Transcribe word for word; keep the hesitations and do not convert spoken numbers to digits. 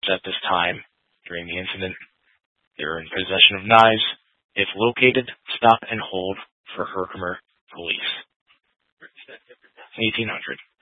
at this time during the incident. They were in possession of knives. If located, stop and hold for Herkimer police. eighteen hundred.